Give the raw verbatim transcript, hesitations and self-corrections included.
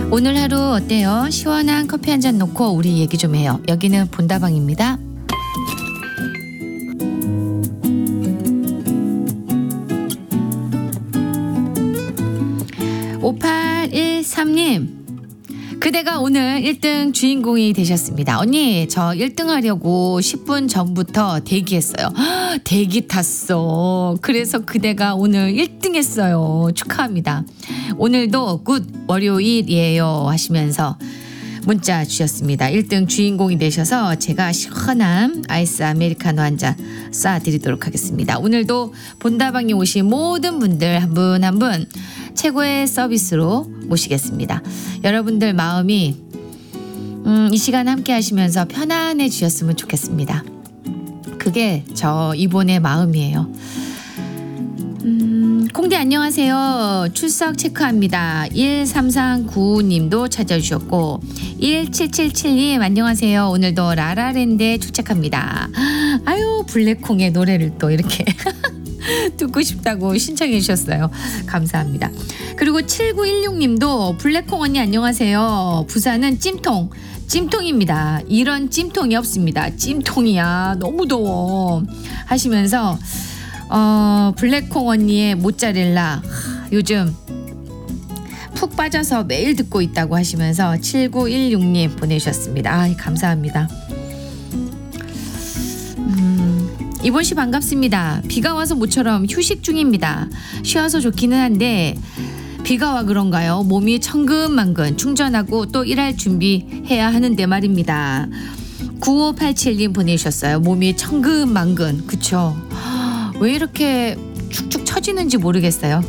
오늘 하루 어때요? 시원한 커피 한 잔 놓고 우리 얘기 좀 해요. 여기는 본다방입니다. 오팔일삼 님, 그대가 오늘 일 등 주인공이 되셨습니다. 언니, 저 일 등 하려고 십 분 전부터 대기했어요. 헉, 대기 탔어. 그래서 그대가 오늘 일 등 했어요. 축하합니다. 오늘도 굿 월요일이에요 하시면서 문자 주셨습니다. 일 등 주인공이 되셔서 제가 시원한 아이스 아메리카노 한 잔 쏴드리도록 하겠습니다. 오늘도 본다방에 오신 모든 분들 한 분 한 분 최고의 서비스로 모시겠습니다. 여러분들 마음이 음, 이 시간 함께 하시면서 편안해지셨으면 좋겠습니다. 그게 저 이번의 마음이에요. 음, 콩디 안녕하세요. 출석 체크합니다. 일삼삼구오 님도 찾아주셨고 일칠칠칠 님 안녕하세요. 오늘도 라라랜드에 출첵합니다. 아유, 블랙콩의 노래를 또 이렇게 듣고 싶다고 신청해 주셨어요. 감사합니다. 그리고 칠구일육 님도 블랙콩 언니 안녕하세요. 부산은 찜통 찜통입니다. 이런 찜통이 없습니다. 찜통이야 너무 더워 하시면서 어, 블랙콩 언니의 모짜렐라 요즘 푹 빠져서 매일 듣고 있다고 하시면서 칠구일육 님 보내주셨습니다. 아, 감사합니다. 이번 시 반갑습니다. 비가 와서 모처럼 휴식 중입니다. 쉬어서 좋기는 한데 비가 와 그런가요? 몸이 천근만근 충전하고 또 일할 준비해야 하는데 말입니다. 구오팔칠 님 보내주셨어요. 몸이 천근만근. 그쵸? 왜 이렇게 축축 처지는지 모르겠어요.